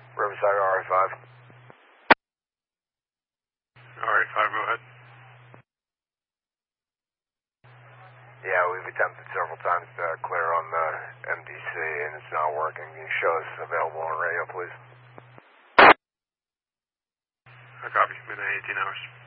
Riverside RA5. RA5, go ahead. Yeah, we've attempted several times to clear on the MDC and it's not working. Can you show us available on radio, please? I copy. Midnight 18 hours.